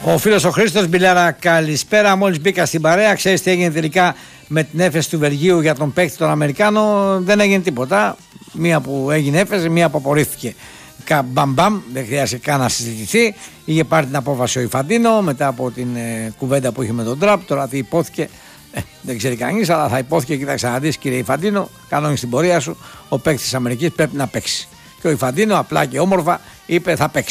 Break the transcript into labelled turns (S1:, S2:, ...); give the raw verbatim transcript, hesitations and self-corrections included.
S1: Ο φίλος ο Χρήστος Μπιλάρα, καλησπέρα. Μόλις μπήκα στην παρέα, ξέρεις τι έγινε τελικά με την έφεση του Βελγίου για τον παίκτη τον Αμερικάνο? Δεν έγινε τίποτα. Μία που έγινε έφεση, μία που απορρίφθηκε. Μπαμπαμ, δεν χρειάζεται καν να συζητηθεί. Είχε πάρει την απόφαση ο Ιφαντίνο μετά από την ε, κουβέντα που είχε με τον Τραμπ. Τώρα τι υπόθηκε, ε, δεν ξέρει κανείς, αλλά θα υπόθηκε. Κοίταξε να δεις, κύριε Ιφαντίνο, κανόνισε την πορεία σου. Ο παίκτης της Αμερικής πρέπει να παίξει. Και ο Ιφαντίνο απλά και όμορφα είπε θα παίξει.